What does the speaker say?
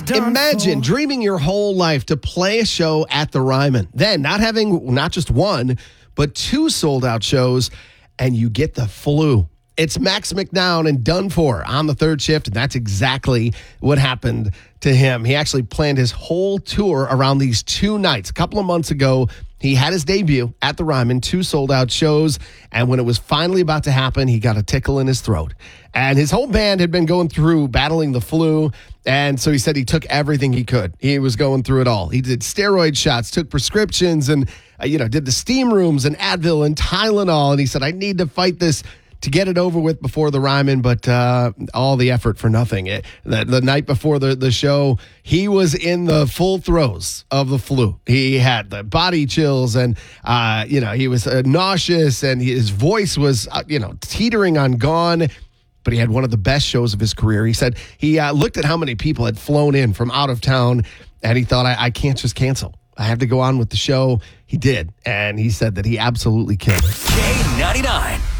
Imagine dreaming your whole life to play a show at the Ryman, then not having not just one, but two sold-out shows, and you get the flu. It's Max McNown and Done For on the third shift, and that's exactly what happened to him. He actually planned his whole tour around these two nights. A couple of months ago, he had his debut at the Ryman, two sold-out shows, and when it was finally about to happen, he got a tickle in his throat. And his whole band had been going through battling the flu, and so he said he took everything he could. He was going through it all. He did steroid shots, took prescriptions, and did the steam rooms and Advil and Tylenol, and he said, I need to fight this to get it over with before the Ryman, but all the effort for nothing. The night before the show, he was in the full throes of the flu. He had the body chills, and he was nauseous, and his voice was teetering on gone. But he had one of the best shows of his career. He said he looked at how many people had flown in from out of town, and he thought, I can't just cancel. I have to go on with the show. He did, and he said that he absolutely killed it. K99.